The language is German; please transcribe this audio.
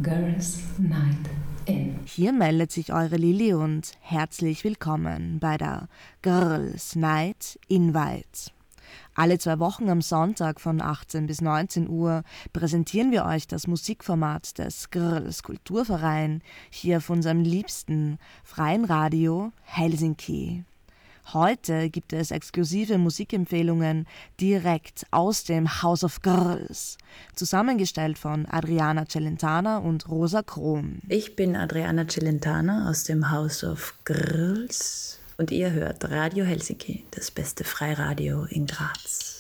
Girls Night In. Hier meldet sich eure Lilly und herzlich willkommen bei der Girls Night Invite. Alle 2 Wochen am Sonntag von 18 bis 19 Uhr präsentieren wir euch das Musikformat des Girls Kulturverein hier auf unserem liebsten freien Radio Helsinki. Heute gibt es exklusive Musikempfehlungen direkt aus dem House of Girls, zusammengestellt von Adriana Celentana und Rosa Krom. Ich bin Adriana Celentana aus dem House of Girls und ihr hört Radio Helsinki, das beste Freiradio in Graz.